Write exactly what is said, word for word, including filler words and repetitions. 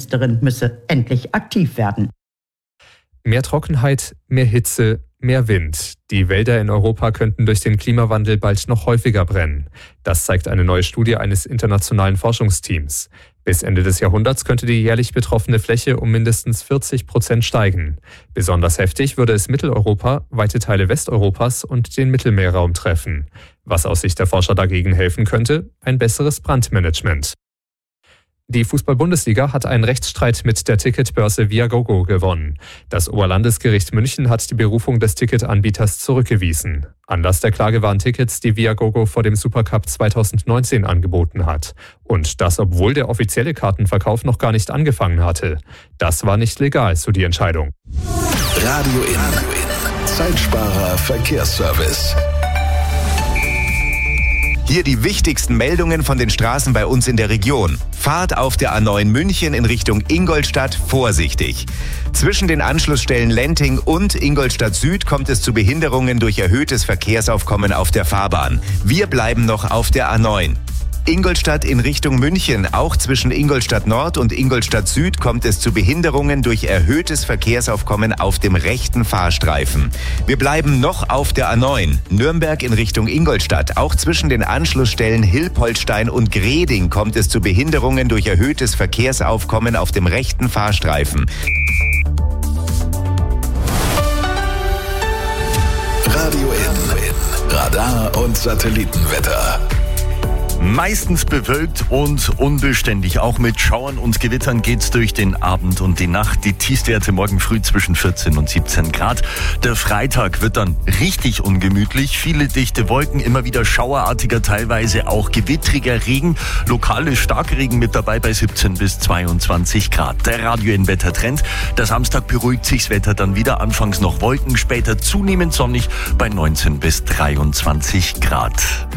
Klimaministerin müsse endlich aktiv werden. Mehr Trockenheit, mehr Hitze, mehr Wind. Die Wälder in Europa könnten durch den Klimawandel bald noch häufiger brennen. Das zeigt eine neue Studie eines internationalen Forschungsteams. Bis Ende des Jahrhunderts könnte die jährlich betroffene Fläche um mindestens vierzig Prozent steigen. Besonders heftig würde es Mitteleuropa, weite Teile Westeuropas und den Mittelmeerraum treffen. Was aus Sicht der Forscher dagegen helfen könnte? Ein besseres Brandmanagement. Die Fußball-Bundesliga hat einen Rechtsstreit mit der Ticketbörse Viagogo gewonnen. Das Oberlandesgericht München hat die Berufung des Ticketanbieters zurückgewiesen. Anlass der Klage waren Tickets, die Viagogo vor dem Supercup zwanzig neunzehn angeboten hat. Und das, obwohl der offizielle Kartenverkauf noch gar nicht angefangen hatte. Das war nicht legal, so die Entscheidung. Radio In. Zeitsparer Verkehrsservice. Hier die wichtigsten Meldungen von den Straßen bei uns in der Region. Fahrt auf der A neun München in Richtung Ingolstadt vorsichtig. Zwischen den Anschlussstellen Lenting und Ingolstadt Süd kommt es zu Behinderungen durch erhöhtes Verkehrsaufkommen auf der Fahrbahn. Wir bleiben noch auf der A neun. Ingolstadt in Richtung München. Auch zwischen Ingolstadt Nord und Ingolstadt Süd kommt es zu Behinderungen durch erhöhtes Verkehrsaufkommen auf dem rechten Fahrstreifen. Wir bleiben noch auf der A neun. Nürnberg in Richtung Ingolstadt. Auch zwischen den Anschlussstellen Hilpoltstein und Greding kommt es zu Behinderungen durch erhöhtes Verkehrsaufkommen auf dem rechten Fahrstreifen. Radio In. Radar und Satellitenwetter. Meistens bewölkt und unbeständig. Auch mit Schauern und Gewittern geht's durch den Abend und die Nacht. Die Tiefstwerte morgen früh zwischen vierzehn und siebzehn Grad. Der Freitag wird dann richtig ungemütlich. Viele dichte Wolken, immer wieder schauerartiger, teilweise auch gewittriger Regen. Lokale Starkregen mit dabei bei siebzehn bis zweiundzwanzig Grad. Der Radio in Wettertrend. Der Samstag beruhigt sich das Wetter dann wieder. Anfangs noch Wolken, später zunehmend sonnig bei neunzehn bis dreiundzwanzig Grad.